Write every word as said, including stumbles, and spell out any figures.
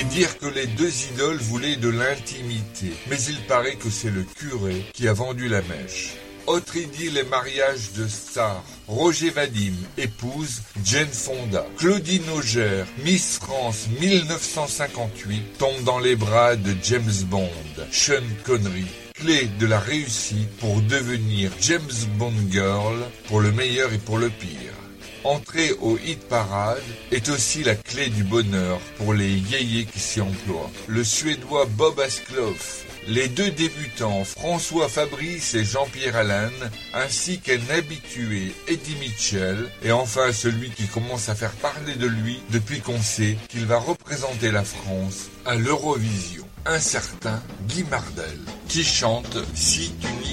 et dire que les deux idoles voulaient de l'intimité. Mais il paraît que c'est le curé qui a vendu la mèche. Autre idylle et mariage de stars. Roger Vadim épouse Jane Fonda. Claudine Auger, Miss France mille neuf cent cinquante-huit, tombe dans les bras de James Bond. Sean Connery, clé de la réussite pour devenir James Bond Girl, pour le meilleur et pour le pire. Entrer au hit parade est aussi la clé du bonheur pour les yéyés qui s'y emploient. Le Suédois Bob Askloff, les deux débutants François Fabrice et Jean-Pierre Allan, ainsi qu'un habitué Eddie Mitchell, et enfin celui qui commence à faire parler de lui depuis qu'on sait qu'il va représenter la France à l'Eurovision, un certain Guy Mardel, qui chante « Si tu n'y